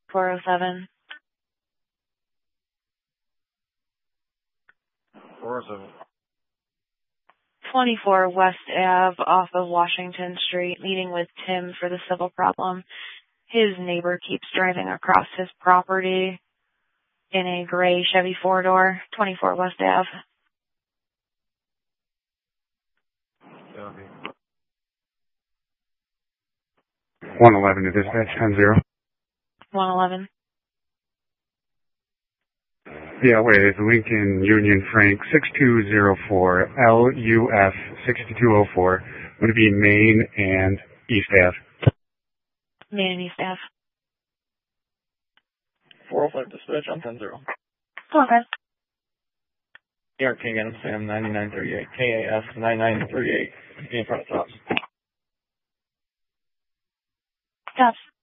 407. 407. 24 West Ave off of Washington Street, meeting with Tim for the civil problem. His neighbor keeps driving across his property in a gray Chevy 4-door, 24 West Ave. Copy. 111 to dispatch, 10-0. 111. Yeah, wait, it's Lincoln Union Frank 6204 LUF 6204. Would it be Main and East Ave? Main and East Ave. 405 dispatch on 10-0. Okay. York King Sam 9938. KAS 9938. In front of Tops. Tops.